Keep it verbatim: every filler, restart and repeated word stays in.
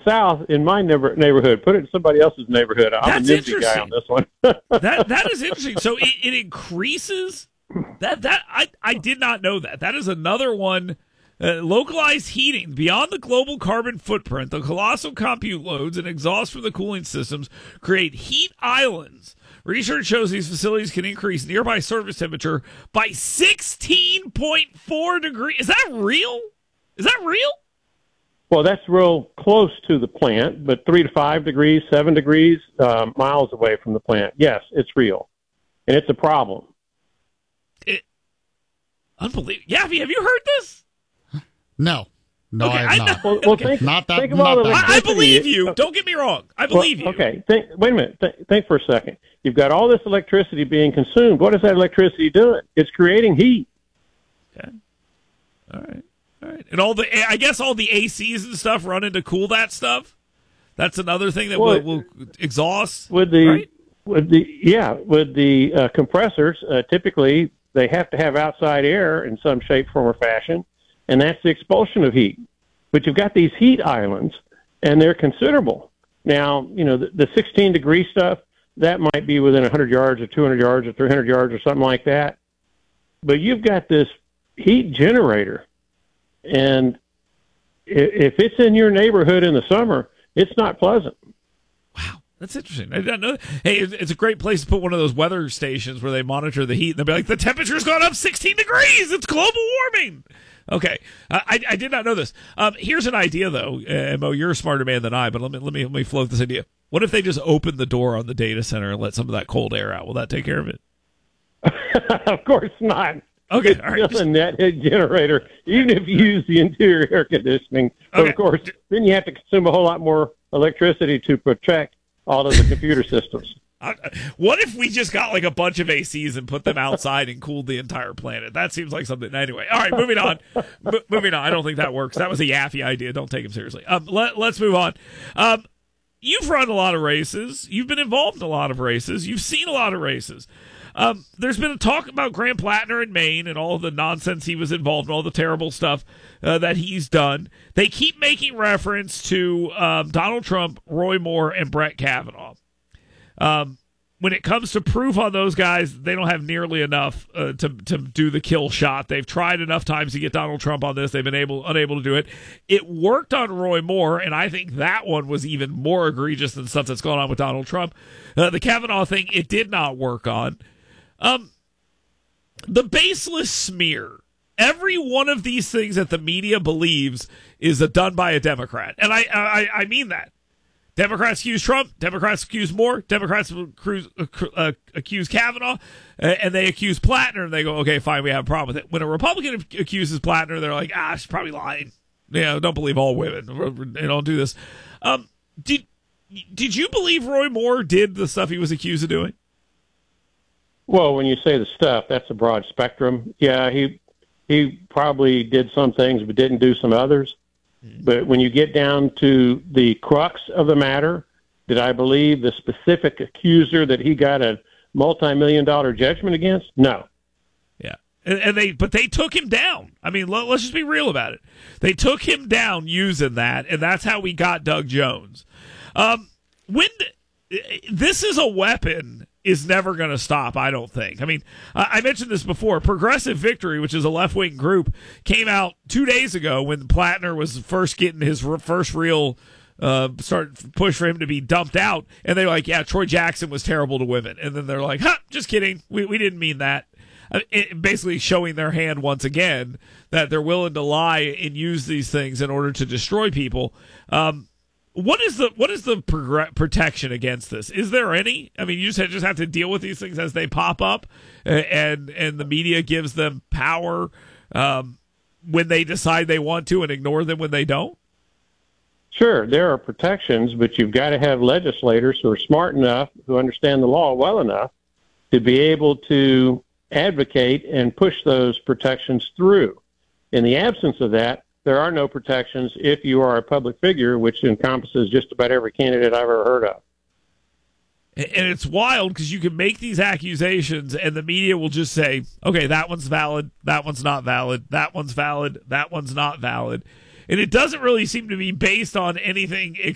south in my neighbor, neighborhood. Put it in somebody else's neighborhood. I'm That's a NIMBY guy on this one. that that is interesting. So it, it increases that that I I did not know that. That is another one. Uh, localized heating beyond the global carbon footprint. The colossal compute loads and exhaust from the cooling systems create heat islands. Research shows these facilities can increase nearby surface temperature by sixteen point four degrees. Is that real? Is that real? Well, that's real close to the plant, but three to five degrees, seven degrees, uh, miles away from the plant. Yes, it's real, and it's a problem. It, unbelievable. Yaffee, have you heard this? No. No, okay, I have I not. Well, well okay. think, Not that. think of Not all the that. I, I believe you. Don't get me wrong. I believe well, you. Okay, think, wait a minute. Th- think for a second. You've got all this electricity being consumed. What is that electricity doing? It's creating heat. Okay. All right. All right. And all the, I guess all the A Cs and stuff running to cool that stuff. That's another thing that Well, will, will exhaust. With the, right? with the, yeah, with the uh, compressors, uh, typically they have to have outside air in some shape, form, or fashion, and that's the expulsion of heat. But you've got these heat islands, and they're considerable. Now, you know, the, the sixteen degree stuff, that might be within one hundred yards or two hundred yards or three hundred yards or something like that. But you've got this heat generator, and if it's in your neighborhood in the summer, it's not pleasant. Wow, that's interesting. I didn't know that. Hey, it's a great place to put one of those weather stations where they monitor the heat, and they'll be like, the temperature's gone up sixteen degrees. It's global warming. Okay, uh, I I did not know this. Um, here's an idea, though. Uh, Mo, you're a smarter man than I, but let me let me let me float this idea. What if they just open the door on the data center and let some of that cold air out? Will that take care of it? Of course not. Okay, It's all right. still a net heat generator, even if you use the interior air conditioning. But Okay. of course, then you have to consume a whole lot more electricity to protect all of the computer systems. Uh, what if we just got like a bunch of A Cs and put them outside and cooled the entire planet? That seems like something. Anyway, all right, moving on. M- moving on. I don't think that works. That was a Yaffee idea. Don't take him seriously. Um, let, let's move on. Um, you've run a lot of races. You've been involved in a lot of races. You've seen a lot of races. Um, there's been a talk about Graham Plattner in Maine and all the nonsense he was involved in, all the terrible stuff uh, that he's done. They keep making reference to um, Donald Trump, Roy Moore, and Brett Kavanaugh. Um, when it comes to proof on those guys, they don't have nearly enough uh, to to do the kill shot. They've tried enough times to get Donald Trump on this. They've been able unable to do it. It worked on Roy Moore, and I think that one was even more egregious than stuff that's going on with Donald Trump. Uh, the Kavanaugh thing, it did not work on. Um, the baseless smear. Every one of these things that the media believes is a, done by a Democrat, and I I, I mean that. Democrats accuse Trump. Democrats accuse Moore. Democrats accuse, uh, accuse Kavanaugh, uh, and they accuse Plattner, and they go, okay, fine, we have a problem with it. When a Republican accuses Plattner, they're like, ah, she's probably lying. You know, don't believe all women. They don't do this. Um, did did you believe Roy Moore did the stuff he was accused of doing? Well, when you say the stuff, that's a broad spectrum. Yeah, he he probably did some things but didn't do some others. But when you get down to the crux of the matter, did I believe the specific accuser that he got a multi-million dollar judgment against? No. Yeah. And, and they, but they took him down. I mean, let, let's just be real about it. They took him down using that, and that's how we got Doug Jones. Um, when this is a weapon is never going to stop, I don't think. I mean, I mentioned this before. Progressive Victory, which is a left-wing group, came out two days ago when Plattner was first getting his first real uh, start push for him to be dumped out, and they're like, yeah, Troy Jackson was terrible to women. And then they're like, huh, just kidding. We, we didn't mean that. Uh, it, basically showing their hand once again that they're willing to lie and use these things in order to destroy people. Um, What is the what is the prog- protection against this? Is there any? I mean, you just have, just have to deal with these things as they pop up, and and the media gives them power um, when they decide they want to, and ignore them when they don't. Sure, there are protections, but you've got to have legislators who are smart enough, who understand the law well enough, to be able to advocate and push those protections through. In the absence of that, there are no protections if you are a public figure, which encompasses just about every candidate I've ever heard of. And it's wild because you can make these accusations and the media will just say, okay, that one's valid, that one's not valid, that one's valid, that one's not valid. And it doesn't really seem to be based on anything